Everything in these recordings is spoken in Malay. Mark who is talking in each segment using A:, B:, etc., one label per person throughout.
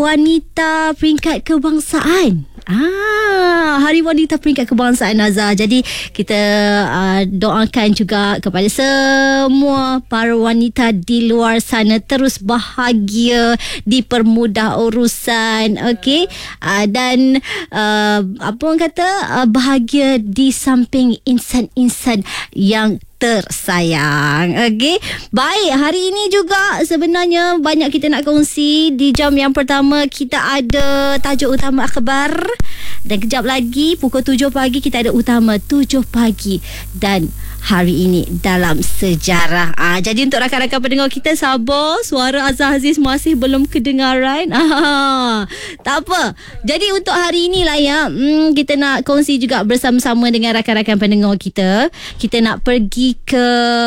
A: Wanita peringkat kebangsaan. Hari Wanita Peringkat Kebangsaan, Nazar. Jadi kita doakan juga kepada semua para wanita di luar sana terus bahagia, dipermudah urusan, okey. Dan apa orang kata, bahagia di samping insan-insan yang tersayang. Okey. Baik, hari ini juga sebenarnya banyak kita nak kongsi. Di jam yang pertama kita ada tajuk utama akhbar, dan kejap lagi pukul 7 pagi kita ada utama 7 pagi. Dan hari ini dalam sejarah. Jadi untuk rakan-rakan pendengar kita, sabar, suara Azhar Aziz masih belum kedengaran. Tak apa. Jadi untuk hari ini lah ya, kita nak kongsi juga bersama-sama dengan rakan-rakan pendengar kita. Kita nak pergi ke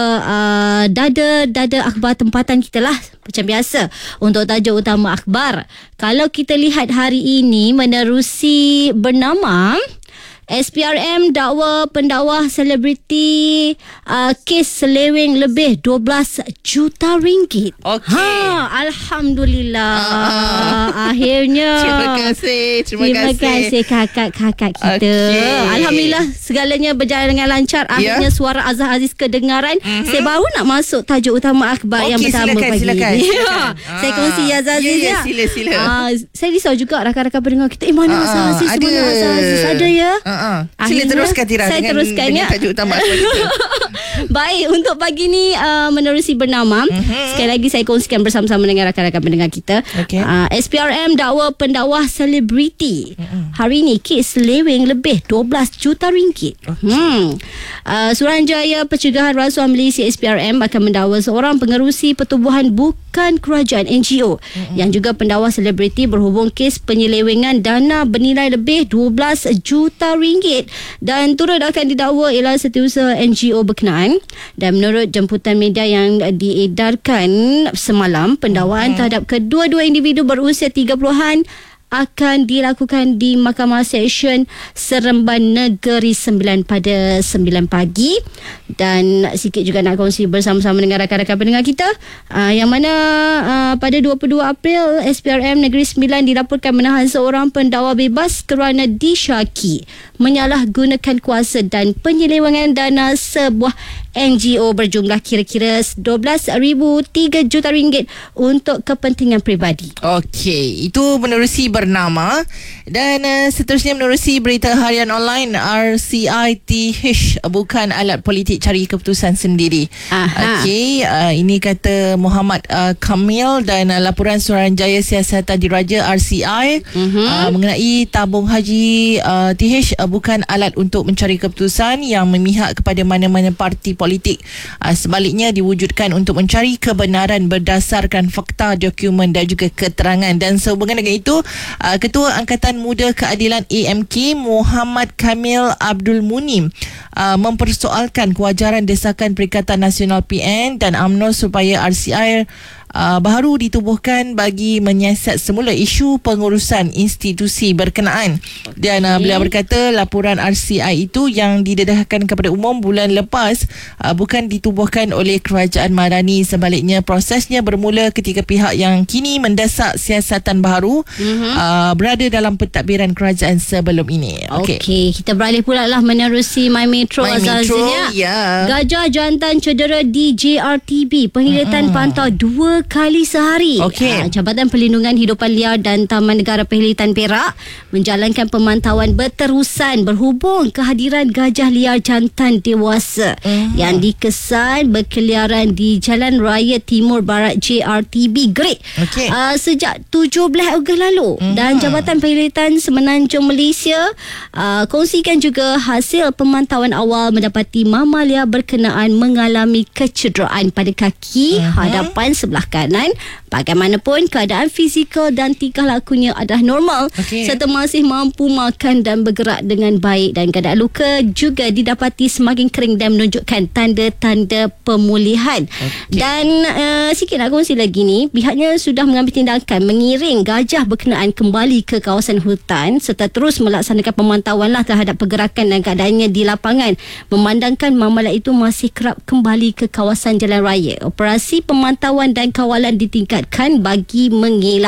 A: dada akhbar tempatan kita lah, macam biasa. Untuk tajuk utama akhbar, kalau kita lihat hari ini menerusi bernama SPRM dakwa pendakwa selebriti kes seleweng lebih 12 juta ringgit.
B: Okey.
A: Alhamdulillah. Akhirnya. Terima kasih kakak-kakak kita.
B: Okay.
A: Alhamdulillah segalanya berjalan dengan lancar. Akhirnya suara Azhar Aziz kedengaran. Saya baru nak masuk tajuk utama akhbar yang pertama pagi.
B: Silakan.
A: Saya kongsi Azhar Aziz ya.
B: Sila.
A: Saya risau juga rakan-rakan pendengar kita. Mana Azhar Aziz? Mana Azhar Aziz? Ada ya?
B: Sila teruskan Tira.
A: Saya teruskan
B: dengan tajuk utama kita.
A: Baik, untuk pagi ni menerusi bernama, sekali lagi saya kongsikan bersama-sama dengan rakan-rakan pendengar kita. SPRM dakwa pendakwa selebriti. Hari ini kes seleweng lebih 12 juta ringgit. Suruhanjaya Pencegahan Rasuah Malaysia SPRM akan mendakwa seorang pengerusi pertubuhan bukan kerajaan NGO yang juga pendakwa selebriti berhubung kes penyelewengan dana bernilai lebih 12 juta ringgit, dan turut akan didakwa ialah setiausaha NGO berkenaan. Dan menurut jemputan media yang diedarkan semalam, pendakwaan terhadap kedua-dua individu berusia 30-an akan dilakukan di Mahkamah Seksyen Seremban Negeri 9 pada 9 pagi. Dan sikit juga nak kongsi bersama-sama dengan rakan-rakan pendengar kita, yang mana pada 22 April SPRM Negeri 9 dilaporkan menahan seorang pendakwa bebas kerana disyaki menyalahgunakan kuasa dan penyelewengan dana sebuah NGO berjumlah kira-kira 12,003 juta ringgit untuk kepentingan peribadi.
B: Okey, itu menerusi bernama. Dan seterusnya menerusi berita harian online, RCITH bukan alat politik cari keputusan sendiri. Okey, ini kata Muhammad Kamil dan laporan Suruhanjaya Siasatan Diraja RCI mengenai tabung haji TH bukan alat untuk mencari keputusan yang memihak kepada mana-mana parti politik. Sebaliknya diwujudkan untuk mencari kebenaran berdasarkan fakta, dokumen dan juga keterangan. Dan sehubungan dengan itu, Ketua Angkatan Muda Keadilan AMK Muhammad Kamil Abdul Munim mempersoalkan kewajaran desakan Perikatan Nasional PN dan UMNO supaya RCI baru ditubuhkan bagi menyiasat semula isu pengurusan institusi berkenaan. Dan beliau berkata laporan RCI itu yang didedahkan kepada umum bulan lepas bukan ditubuhkan oleh Kerajaan Madani. Sebaliknya prosesnya bermula ketika pihak yang kini mendesak siasatan baru berada dalam pentadbiran kerajaan sebelum ini.
A: Okey, kita beralih pula lah menerusi My Metro. Gajah jantan cedera di JRTB. Penghilitan pantau 2 kali sehari. Jabatan Perlindungan Hidupan Liar dan Taman Negara Penghilitan Perak menjalankan pemantauan berterusan berhubung kehadiran gajah liar jantan dewasa yang dikesan berkeliaran di Jalan Raya Timur Barat JRTB Great sejak 17 Ogos lalu. Dan Jabatan Penghilitan Semenanjung Malaysia kongsikan juga hasil pemantauan awal mendapati mamalia berkenaan mengalami kecederaan pada kaki hadapan sebelah kanan. Bagaimanapun keadaan fizikal dan tingkah lakunya adalah normal serta masih mampu makan dan bergerak dengan baik, dan keadaan luka juga didapati semakin kering dan menunjukkan tanda-tanda pemulihan. Dan sikit nak kongsi lagi ni, pihaknya sudah mengambil tindakan mengiring gajah berkenaan kembali ke kawasan hutan serta terus melaksanakan pemantauan lah terhadap pergerakan dan keadaannya di lapangan, memandangkan mamalia itu masih kerap kembali ke kawasan jalan raya. Operasi pemantauan dan kawalan ditingkatkan bagi mengelak